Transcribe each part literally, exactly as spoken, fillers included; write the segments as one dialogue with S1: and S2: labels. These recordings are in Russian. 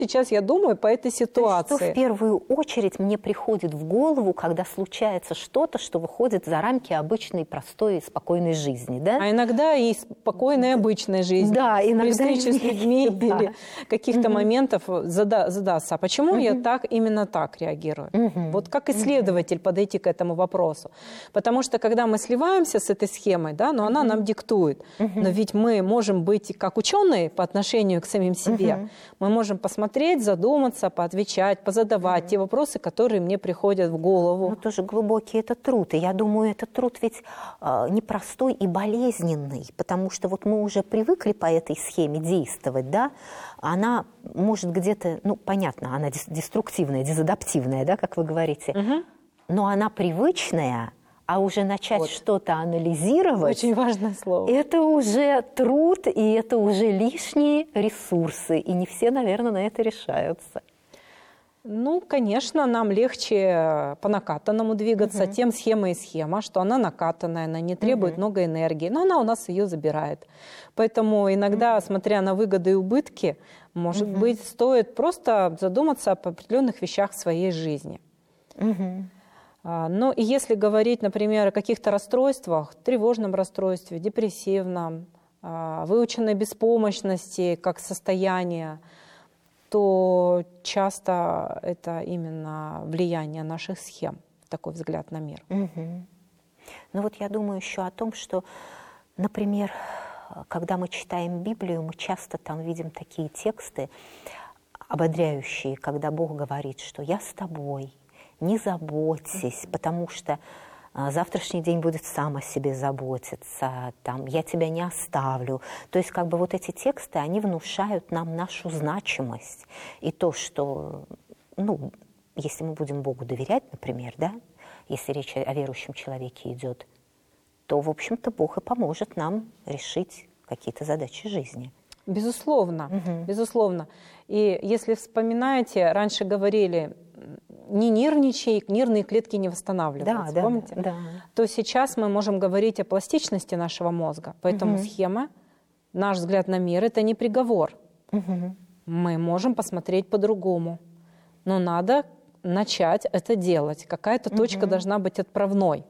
S1: сейчас я думаю по этой ситуации.
S2: Что в первую очередь мне приходит в голову, когда случается что-то, что выходит за рамки обычной, простой и спокойной жизни, да?
S1: А иногда и спокойной обычной жизни.
S2: Да, иногда
S1: при встрече с людьми
S2: да.
S1: или каких-то угу. моментов зада задаться. А почему угу. я так именно так реагирую? Угу. Вот как исследователь угу. подойти к этому вопросу. Потому что когда мы сливаемся с этой схемой, да, но угу. она нам диктует. Угу. Но ведь мы можем быть как ученые по отношению к самим себе. Угу. Мы можем посмотреть, задуматься, поотвечать, позадавать mm-hmm. те вопросы, которые мне приходят в голову.
S2: Ну, тоже глубокий это труд. И я думаю, этот труд ведь э, непростой и болезненный, потому что вот мы уже привыкли по этой схеме действовать, да? Она может где-то, ну, понятно, она деструктивная, дезадаптивная, да, как вы говорите, mm-hmm. но она привычная. А уже начать вот. что-то анализировать,
S1: очень важное слово.
S2: Это уже труд, и это уже лишние ресурсы. И не все, наверное, на это решаются.
S1: Ну, конечно, нам легче по накатанному двигаться, угу. тем схема и схема, что она накатанная, она не требует угу. много энергии, но она у нас ее забирает. Поэтому иногда, угу. смотря на выгоды и убытки, может угу. быть, стоит просто задуматься об определенных вещах в своей жизни.
S2: Угу.
S1: Но и если говорить, например, о каких-то расстройствах, тревожном расстройстве, депрессивном, выученной беспомощности как состояние, то часто это именно влияние наших схем, такой взгляд на мир.
S2: Угу. Ну вот я думаю еще о том, что, например, когда мы читаем Библию, мы часто там видим такие тексты ободряющие, когда Бог говорит, что «я с тобой». Не заботьтесь, потому что а, завтрашний день будет сам о себе заботиться, там, я тебя не оставлю. То есть как бы вот эти тексты, они внушают нам нашу значимость. И то, что, ну, если мы будем Богу доверять, например, да, если речь о верующем человеке идет, то, в общем-то, Бог и поможет нам решить какие-то задачи жизни.
S1: Безусловно,
S2: угу.
S1: безусловно. И если вспоминаете, раньше говорили, не нервничай, нервные клетки не восстанавливаются,
S2: да,
S1: помните?
S2: Да, да.
S1: То сейчас мы можем говорить о пластичности нашего мозга. Поэтому угу. схема, наш взгляд на мир – это не приговор.
S2: Угу.
S1: Мы можем посмотреть по-другому. Но надо начать это делать. Какая-то точка угу. должна быть отправной.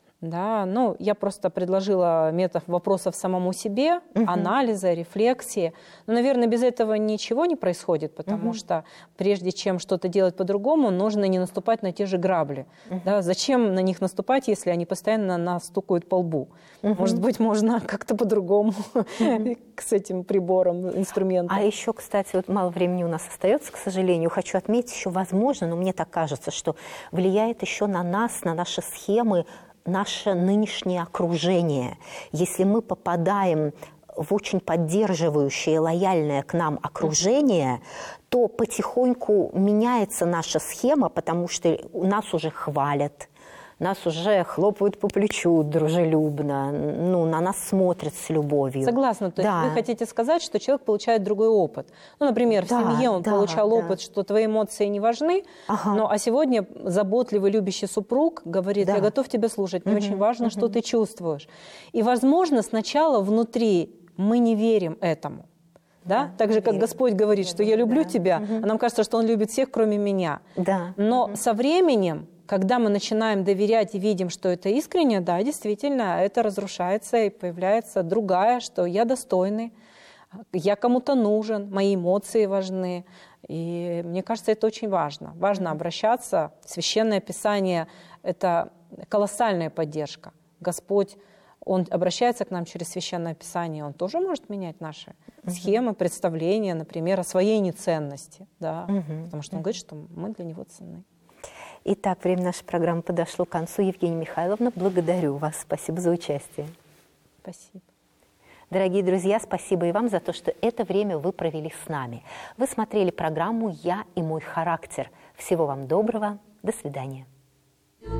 S1: Да, ну, я просто предложила метод вопросов самому себе, угу. анализа, рефлексии. Но, наверное, без этого ничего не происходит, потому угу. что прежде чем что-то делать по-другому, нужно не наступать на те же грабли. Угу. Да, зачем на них наступать, если они постоянно нас стукают по лбу? Угу. Может быть, можно как-то по-другому угу. с этим прибором, инструментом.
S2: А еще, кстати, вот мало времени у нас остается, к сожалению. Хочу отметить еще, возможно, но мне так кажется, что влияет еще на нас, на наши схемы, наше нынешнее окружение. Если мы попадаем в очень поддерживающее, лояльное к нам окружение, то потихоньку меняется наша схема, потому что нас уже хвалят, нас уже хлопают по плечу дружелюбно, ну, на нас смотрят с любовью.
S1: Согласна. То
S2: да.
S1: есть вы хотите сказать, что человек получает другой опыт. Ну, например, в да, семье он да, получал да. опыт, что твои эмоции не важны, ага. но, а сегодня заботливый, любящий супруг говорит, да. я готов тебя слушать, мне угу, очень важно, угу. что ты чувствуешь. И, возможно, сначала внутри мы не верим этому. Да? Да, так же, как Господь говорит, что я люблю да. тебя, угу. а нам кажется, что Он любит всех, кроме меня.
S2: Да.
S1: Но
S2: угу. со
S1: временем, когда мы начинаем доверять и видим, что это искренне, да, действительно, это разрушается и появляется другая, что я достойный, я кому-то нужен, мои эмоции важны. И мне кажется, это очень важно. Важно обращаться. Священное Писание – это колоссальная поддержка. Господь, Он обращается к нам через Священное Писание, Он тоже может менять наши угу. схемы, представления, например, о своей неценности. Да? Угу. Потому что Он говорит, что мы для Него ценны.
S2: Итак, время нашей программы подошло к концу. Евгения Михайловна, благодарю вас. Спасибо за участие.
S1: Спасибо.
S2: Дорогие друзья, спасибо и вам за то, что это время вы провели с нами. Вы смотрели программу «Я и мой характер». Всего вам доброго. До свидания.